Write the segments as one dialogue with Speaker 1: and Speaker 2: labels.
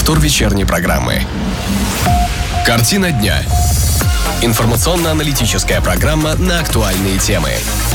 Speaker 1: повтор вечерней программы. Картина дня. Информационно-аналитическая программа на актуальные темы.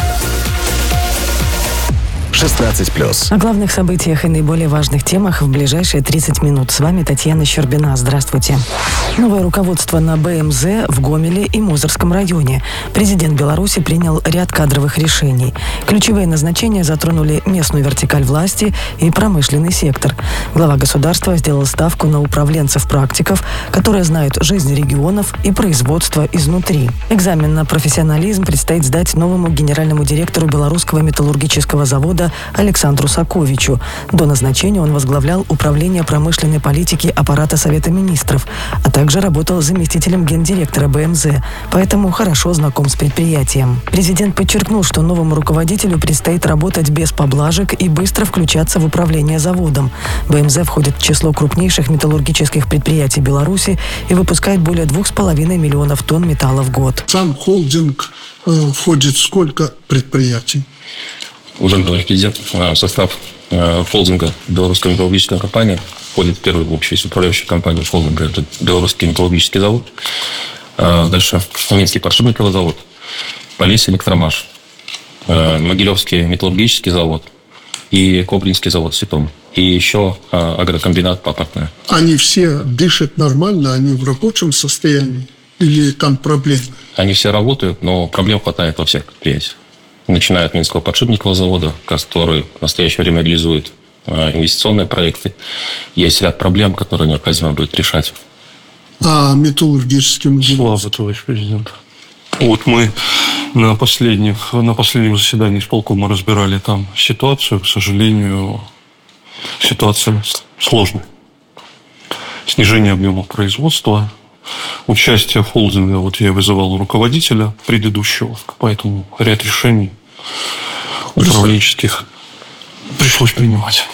Speaker 1: 16+.
Speaker 2: О главных событиях и наиболее важных темах в ближайшие 30 минут. С вами Татьяна Щербина. Здравствуйте. Новое руководство на БМЗ в Гомеле и Мозырском районе. Президент Беларуси принял ряд кадровых решений. Ключевые назначения затронули местную вертикаль власти и промышленный сектор. Глава государства сделал ставку на управленцев-практиков, которые знают жизнь регионов и производство изнутри. Экзамен на профессионализм предстоит сдать новому генеральному директору Белорусского металлургического завода Александру Саковичу. До назначения он возглавлял управление промышленной политики аппарата Совета министров, а также работал заместителем гендиректора БМЗ, поэтому хорошо знаком с предприятием. Президент подчеркнул, что новому руководителю предстоит работать без поблажек и быстро включаться в управление заводом. БМЗ входит в число крупнейших металлургических предприятий Беларуси и выпускает более 2,5 миллионов тонн металла в год.
Speaker 3: Сам холдинг входит в сколько предприятий?
Speaker 4: Уже говорит президент, в состав холдинга «Белорусская металлургическая компания» входит в первую общую управляющую компанию холдинга. Это Белорусский металлургический завод. Дальше Минский подшипниковый завод, Полесье Электромаш, Могилевский металлургический завод и Кобринский завод «Ситом». И еще агрокомбинат «Папортная».
Speaker 3: Они все дышат нормально, они в рабочем состоянии? Или там проблемы?
Speaker 4: Они все работают, но проблем хватает во всех предприятиях. Начиная от Минского подшипникового завода, который в настоящее время реализует инвестиционные проекты. Есть ряд проблем, которые необходимо будет решать.
Speaker 3: А металлургическим?
Speaker 5: Слава, товарищ президент. Вот мы на последнем заседании исполкома разбирали там ситуацию. К сожалению, ситуация сложная. Снижение объемов производства. Участие холдинга, вот я вызывал руководителя предыдущего, поэтому ряд решений управленческих пришлось принимать.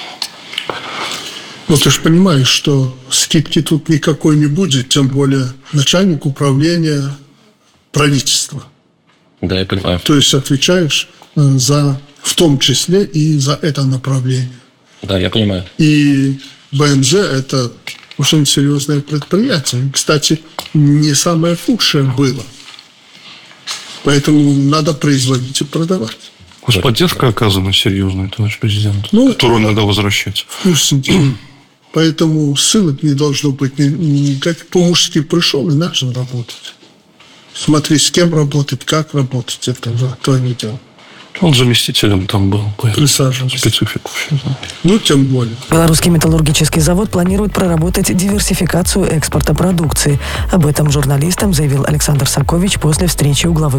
Speaker 3: Ну, ты же понимаешь, что скидки тут никакой не будет, тем более начальник управления правительства.
Speaker 4: Да, я понимаю.
Speaker 3: То есть отвечаешь в том числе и за это направление.
Speaker 4: Да, я понимаю.
Speaker 3: И БМЗ – это очень серьезное предприятие. Кстати, не самое худшее было. Поэтому надо производить и продавать.
Speaker 5: Господдержка оказана серьезная, товарищ президент, которую надо возвращать.
Speaker 3: Поэтому ссылок не должно быть. Как по-мужски пришел и начал работать. Смотри, с кем работать, как работать. Это твое дело.
Speaker 5: Он заместителем там был.
Speaker 3: Присаживался.
Speaker 5: Специфику.
Speaker 3: Тем более.
Speaker 2: Белорусский металлургический завод планирует проработать диверсификацию экспорта продукции. Об этом журналистам заявил Александр Сакович после встречи у главы